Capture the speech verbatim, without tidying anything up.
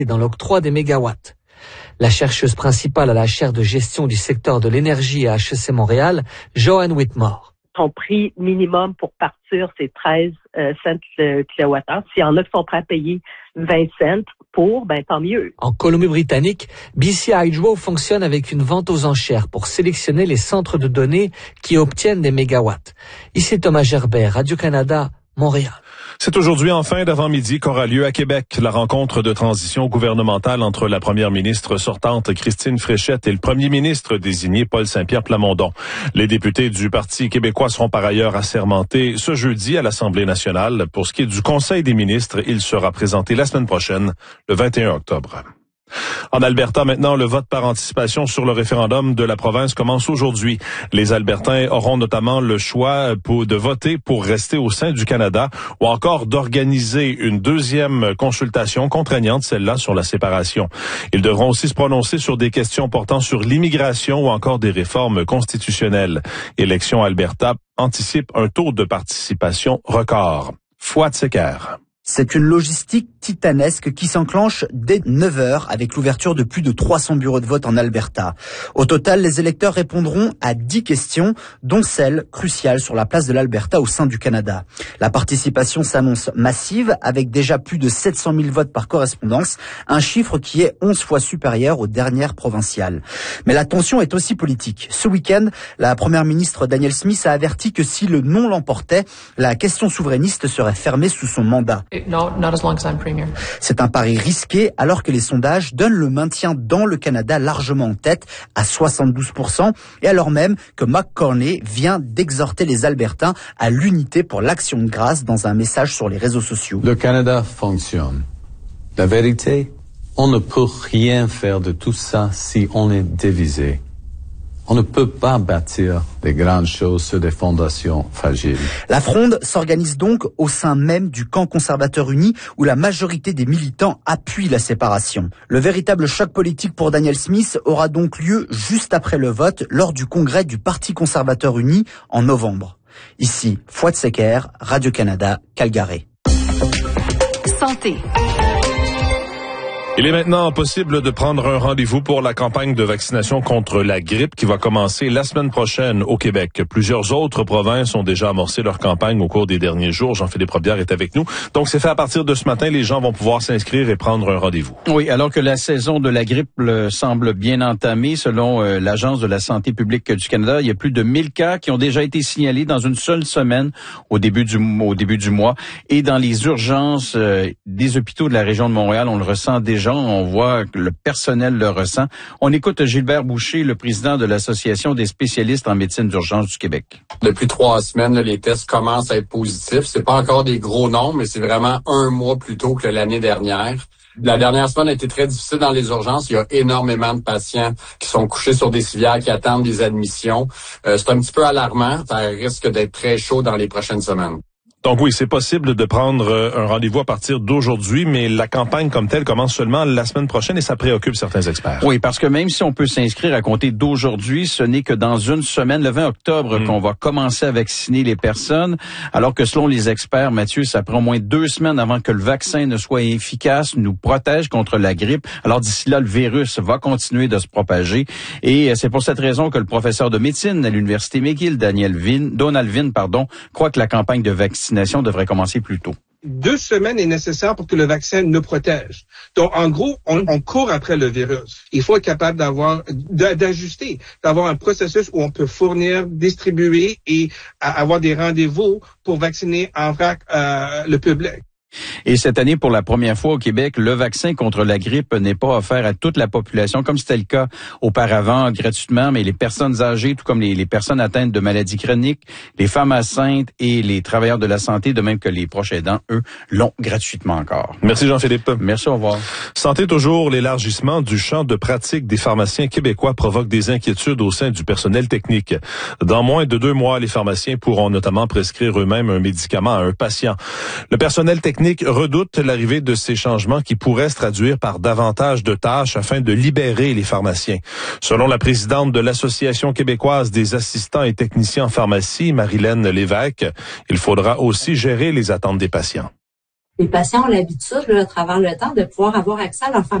dans l'octroi des mégawatts. La chercheuse principale à la chaire de gestion du secteur de l'énergie à H E C Montréal, Joanne Whitmore. Son prix minimum pour partir, c'est treize euh, cents le kilowattheure. S'il y en a qui sont prêts à payer vingt cents pour, ben tant mieux. En Colombie-Britannique, B C Hydro fonctionne avec une vente aux enchères pour sélectionner les centres de données qui obtiennent des mégawatts. Ici Thomas Gerbert, Radio-Canada, Montréal. C'est aujourd'hui en fin d'avant-midi qu'aura lieu à Québec la rencontre de transition gouvernementale entre la première ministre sortante Christine Fréchette et le premier ministre désigné Paul Saint-Pierre Plamondon. Les députés du Parti québécois seront par ailleurs assermentés ce jeudi à l'Assemblée nationale. Pour ce qui est du Conseil des ministres, il sera présenté la semaine prochaine, le vingt et un octobre. En Alberta, maintenant, le vote par anticipation sur le référendum de la province commence aujourd'hui. Les Albertains auront notamment le choix pour, de voter pour rester au sein du Canada ou encore d'organiser une deuxième consultation contraignante, celle-là sur la séparation. Ils devront aussi se prononcer sur des questions portant sur l'immigration ou encore des réformes constitutionnelles. Élections Alberta anticipe un taux de participation record. Fouad Secker. C'est une logistique titanesque qui s'enclenche dès neuf heures avec l'ouverture de plus de trois cents bureaux de vote en Alberta. Au total, les électeurs répondront à dix questions, dont celle cruciale sur la place de l'Alberta au sein du Canada. La participation s'annonce massive avec déjà plus de sept cent mille votes par correspondance, un chiffre qui est onze fois supérieur aux dernières provinciales. Mais la tension est aussi politique. Ce week-end, la première ministre Danielle Smith a averti que si le non l'emportait, la question souverainiste serait fermée sous son mandat. No, not as long as I'm premier. C'est un pari risqué alors que les sondages donnent le maintien dans le Canada largement en tête à soixante-douze pour cent et alors même que McCorney vient d'exhorter les Albertains à l'unité pour l'action de grâce dans un message sur les réseaux sociaux. Le Canada fonctionne. La vérité, on ne peut rien faire de tout ça si on est divisé. On ne peut pas bâtir des grandes choses sur des fondations fragiles. La fronde s'organise donc au sein même du camp conservateur uni où la majorité des militants appuient la séparation. Le véritable choc politique pour Danielle Smith aura donc lieu juste après le vote lors du congrès du Parti conservateur uni en novembre. Ici, Fouad Secker, Radio-Canada, Calgary. Santé. Il est maintenant possible de prendre un rendez-vous pour la campagne de vaccination contre la grippe qui va commencer la semaine prochaine au Québec. Plusieurs autres provinces ont déjà amorcé leur campagne au cours des derniers jours. Jean-Philippe Robillard est avec nous. Donc, c'est fait à partir de ce matin. Les gens vont pouvoir s'inscrire et prendre un rendez-vous. Oui, alors que la saison de la grippe euh, semble bien entamée, selon euh, l'Agence de la santé publique du Canada, il y a plus de mille cas qui ont déjà été signalés dans une seule semaine au début du, au début du mois. Et dans les urgences euh, des hôpitaux de la région de Montréal, on le ressent déjà. On voit que le personnel le ressent. On écoute Gilbert Boucher, le président de l'Association des spécialistes en médecine d'urgence du Québec. Depuis trois semaines, là, les tests commencent à être positifs. C'est pas encore des gros nombres, mais c'est vraiment un mois plus tôt que l'année dernière. La dernière semaine a été très difficile dans les urgences. Il y a énormément de patients qui sont couchés sur des civières, qui attendent des admissions. Euh, c'est un petit peu alarmant. Ça risque d'être très chaud dans les prochaines semaines. Donc oui, c'est possible de prendre un rendez-vous à partir d'aujourd'hui, mais la campagne comme telle commence seulement la semaine prochaine et ça préoccupe certains experts. Oui, parce que même si on peut s'inscrire à compter d'aujourd'hui, ce n'est que dans une semaine, le vingt octobre, mmh. qu'on va commencer à vacciner les personnes, alors que selon les experts, Mathieu, ça prend au moins deux semaines avant que le vaccin ne soit efficace, nous protège contre la grippe. Alors d'ici là, le virus va continuer de se propager et c'est pour cette raison que le professeur de médecine à l'Université McGill, Daniel Vin, Donald Vin, pardon, croit que la campagne de vaccination devrait commencer plus tôt. Deux semaines est nécessaire pour que le vaccin nous protège. Donc, en gros, on, on court après le virus. Il faut être capable d'avoir, d'ajuster, d'avoir un processus où on peut fournir, distribuer et avoir des rendez-vous pour vacciner en vrac euh, le public. Et cette année, pour la première fois au Québec, le vaccin contre la grippe n'est pas offert à toute la population, comme c'était le cas auparavant, gratuitement, mais les personnes âgées, tout comme les, les personnes atteintes de maladies chroniques, les femmes enceintes et les travailleurs de la santé, de même que les proches aidants, eux, l'ont gratuitement encore. Merci Jean-Philippe. Merci, au revoir. Santé toujours, l'élargissement du champ de pratique des pharmaciens québécois provoque des inquiétudes au sein du personnel technique. Dans moins de deux mois, les pharmaciens pourront notamment prescrire eux-mêmes un médicament à un patient. Le personnel technique redoute l'arrivée de ces changements qui pourraient se traduire par davantage de tâches afin de libérer les pharmaciens. Selon la présidente de l'Association québécoise des assistants et techniciens en pharmacie, Marilène Lévesque, il faudra aussi gérer les attentes des patients. les patients ont l'habitude, là, à travers le temps, de pouvoir avoir accès à leur